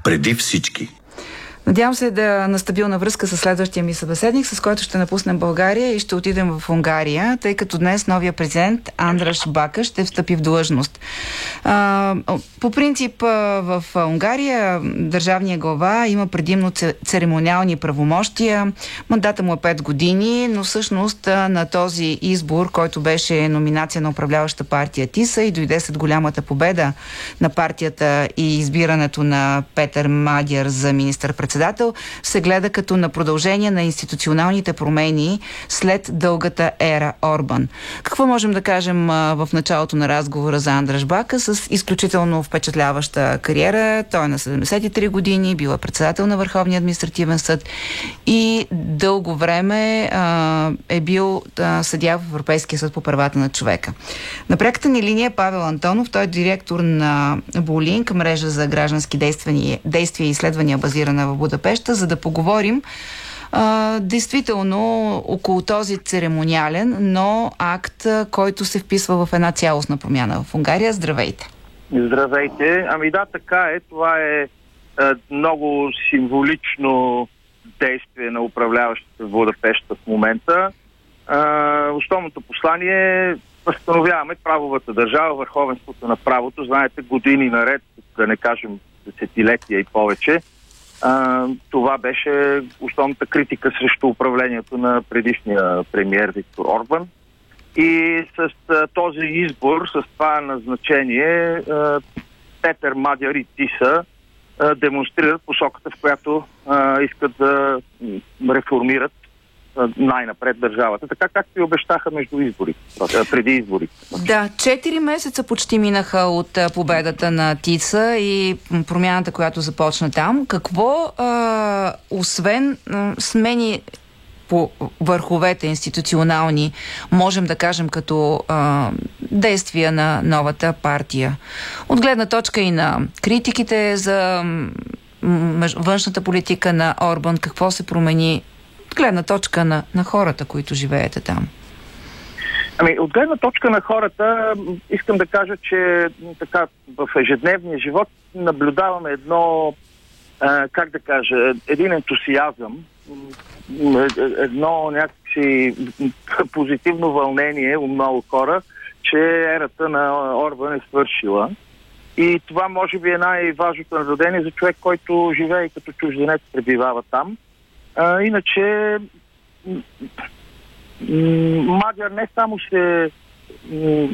преди всички. Надявам се да на стабилна връзка с следващия ми събеседник, с който ще напуснем България и ще отидем в Унгария, тъй като днес новия президент Андраш Бака ще встъпи в длъжност. По принцип в Унгария държавния глава има предимно церемониални правомощия. Мандата му е 5 години, но всъщност на този избор, който беше номинация на управляваща партия ТИСА и дойде след голямата победа на партията и избирането на Петър Мадяр за министър-председател, се гледа като на продължение на институционалните промени след дългата ера Орбан. Какво можем да кажем в началото на разговора за Андраш Бака с изключително впечатляваща кариера? Той е на 73 години, бил е председател на Върховния административен съд и дълго време е бил съдия в Европейския съд по правата на човека. На пряката ни линия е Павел Антонов, той е директор на Булинк, мрежа за граждански действия и изследвания, базирана в Будапеща, за да поговорим действително около този церемониален, но акт, който се вписва в една цялостна промяна в Унгария. Здравейте! Здравейте! Ами да, така е. Това е много символично действие на управляващите в Будапеща в момента. Основното послание е: възстановяваме правовата държава, върховенството на правото. Знаете, години наред, да не кажем десетилетия и повече, това беше основната критика срещу управлението на предишния премиер Виктор Орбан. И с този избор, с това назначение, Петър Мадяр и ТИСА демонстрират посоката, в която искат да реформират най-напред държавата, така както и обещаха преди изборите. Да, 4 месеца почти минаха от победата на ТИСА и промяната, която започна там. Какво, освен смени по върховете институционални, можем да кажем като действия на новата партия? От гледна точка и на критиките за външната политика на Орбан, какво се промени от гледна точка на хората, които живеете там? Ами, от гледна точка на хората, искам да кажа, че така в ежедневния живот наблюдаваме един ентусиазъм, едно някакси позитивно вълнение у много хора, че ерата на Орбан е свършила. И това може би е най-важното наблюдение за човек, който живее и като чужденец пребивава там. Иначе Мадяр не само се